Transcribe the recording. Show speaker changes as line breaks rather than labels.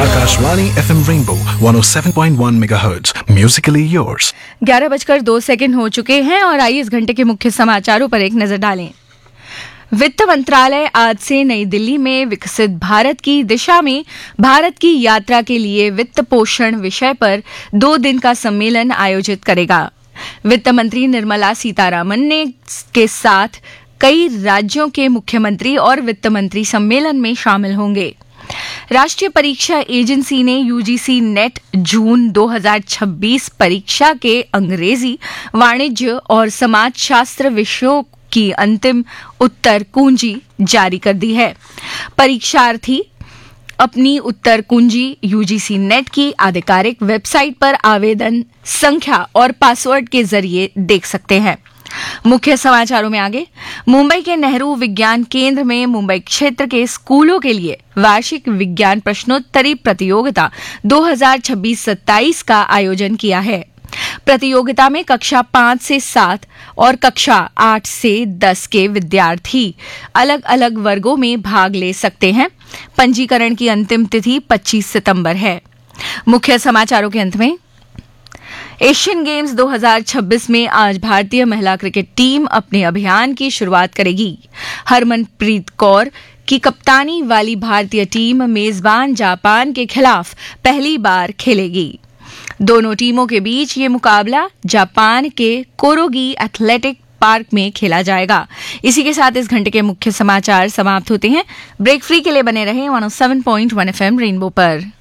Akashvani FM Rainbow 107.1 MHz, musically yours.
11:02 हो चुके हैं और आइए इस घंटे के मुख्य समाचारों पर एक नजर डालें। वित्त मंत्रालय आज से नई दिल्ली में विकसित भारत की दिशा में भारत की यात्रा के लिए वित्त पोषण विषय पर 2 दिन का सम्मेलन आयोजित करेगा। वित्त मंत्री निर्मला सीतारामन ने के साथ कई राज्यों के मुख्यमंत्री और वित्त मंत्री सम्मेलन में शामिल होंगे। राष्ट्रीय परीक्षा एजेंसी ने यूजीसी नेट जून 2026 परीक्षा के अंग्रेजी, वाणिज्य और समाजशास्त्र विषयों की अंतिम उत्तर कुंजी जारी कर दी है। परीक्षार्थी अपनी उत्तर कुंजी यूजीसी नेट की आधिकारिक वेबसाइट पर आवेदन संख्या और पासवर्ड के जरिए देख सकते हैं। मुख्य समाचारों में आगे, मुंबई के नेहरू विज्ञान केंद्र में मुंबई क्षेत्र के स्कूलों के लिए वार्षिक विज्ञान प्रश्नोत्तरी प्रतियोगिता 2026-27 का आयोजन किया है। प्रतियोगिता में कक्षा 5 से 7 और कक्षा 8 से 10 के विद्यार्थी अलग अलग वर्गों में भाग ले सकते हैं। पंजीकरण की अंतिम तिथि 25 सितंबर है। मुख्य समाचारों के अंत में, एशियन गेम्स 2026 में आज भारतीय महिला क्रिकेट टीम अपने अभियान की शुरुआत करेगी। हरमनप्रीत कौर की कप्तानी वाली भारतीय टीम मेजबान जापान के खिलाफ पहली बार खेलेगी। दोनों टीमों के बीच ये मुकाबला जापान के कोरोगी एथलेटिक पार्क में खेला जाएगा। इसी के साथ इस घंटे के मुख्य समाचार समाप्त होते हैं। ब्रेक फ्री के लिए बने रहें 107.1 FM रेनबो पर।